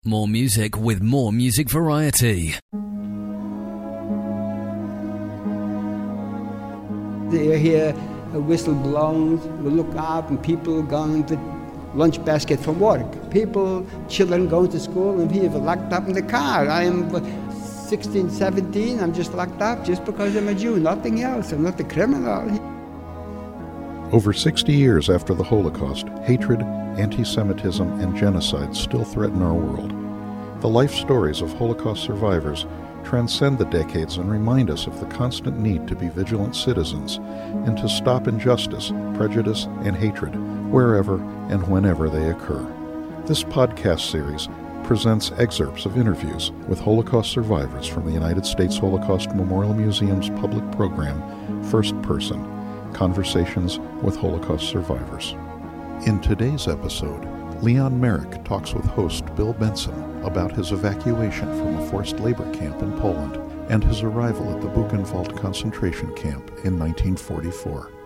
More music with more music variety. You hear a whistle blown, you look up and people going to lunch basket for work. People, children going to school and people locked up in the car. I am 16, 17, I'm just locked up just because I'm a Jew, nothing else. I'm not a criminal. Over 60 years after the Holocaust, hatred, anti-Semitism, and genocide still threaten our world. The life stories of Holocaust survivors transcend the decades and remind us of the constant need to be vigilant citizens and to stop injustice, prejudice, and hatred wherever and whenever they occur. This podcast series presents excerpts of interviews with Holocaust survivors from the United States Holocaust Memorial Museum's public program, First Person, Conversations with Holocaust Survivors. In today's episode, Leon Merrick talks with host Bill Benson about his evacuation from a forced labor camp in Poland and his arrival at the Buchenwald concentration camp in 1944.